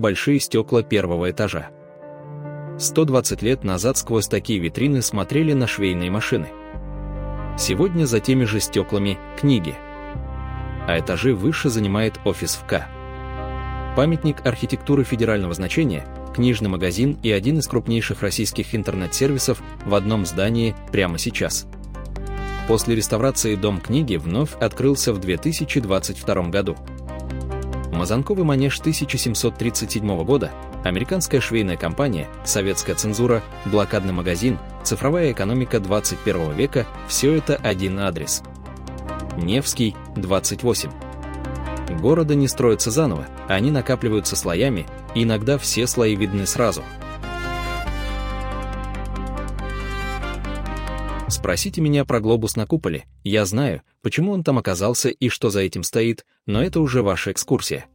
большие стекла первого этажа. 120 лет назад сквозь такие витрины смотрели на швейные машины. Сегодня за теми же стеклами книги. А этажи выше занимает офис ФК. Памятник архитектуры федерального значения, книжный магазин и один из крупнейших российских интернет-сервисов в одном здании прямо сейчас. После реставрации Дом книги вновь открылся в 2022 году. Мазанковый манеж 1737 года, американская швейная компания, советская цензура, блокадный магазин, цифровая экономика 21 века – все это один адрес. Невский, 28. Города не строятся заново, они накапливаются слоями, и иногда все слои видны сразу. Спросите меня про глобус на куполе, я знаю, почему он там оказался и что за этим стоит, но это уже ваша экскурсия.